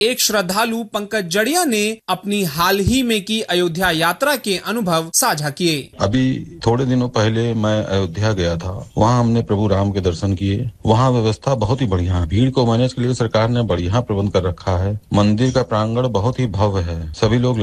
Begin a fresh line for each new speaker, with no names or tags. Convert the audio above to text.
एक श्रद्धालु पंकज जड़िया ने अपनी हाल ही में की अयोध्या यात्रा के अनुभव साझा किए।
अभी थोड़े दिनों पहले मैं अयोध्या गया था, वहाँ हमने प्रभु राम के दर्शन किए। वहाँ व्यवस्था बहुत ही बढ़िया है। भीड़ को मैनेज के लिए सरकार ने बढ़िया प्रबंध कर रखा है। मंदिर का प्रांगण बहुत ही भव्य है। सभी लोग